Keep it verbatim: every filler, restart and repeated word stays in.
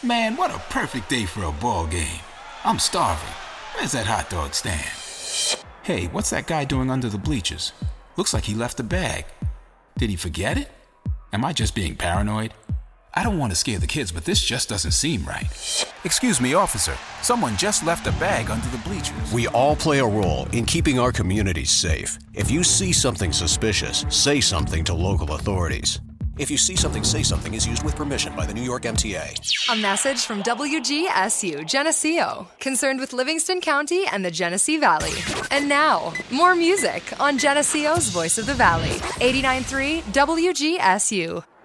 Man, what a perfect day for a ball game. I'm starving. Where's that hot dog stand? Hey, what's that guy doing under the bleachers? Looks like he left a bag. Did he forget it? Am I just being paranoid? I don't want to scare the kids, but this just doesn't seem right. Excuse me, officer. Someone just left a bag under the bleachers. We all play a role in keeping our communities safe. If you see something suspicious, say something to local authorities. If you see something, say something is used with permission by the New York M T A. A message from W G S U Geneseo, concerned with Livingston County and the Genesee Valley. And now, more music on Geneseo's Voice of the Valley, eighty-nine point three W G S U.